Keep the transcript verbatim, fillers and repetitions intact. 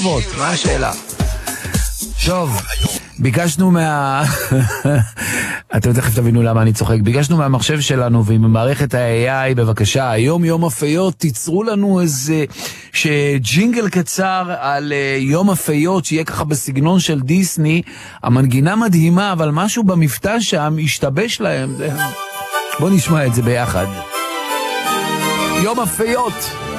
טובות, מה השאלה? טוב, ביקשנו מה... אתם תכף תבינו למה אני צוחק. ביקשנו מהמחשב שלנו ועם מערכת ה-איי איי, בבקשה, היום יום הפיות, תיצרו לנו איזה שג'ינגל קצר על יום הפיות, שיהיה ככה בסגנון של דיסני. המנגינה מדהימה, אבל משהו במבטא שם השתבש להם. בואו נשמע את זה ביחד. יום הפיות.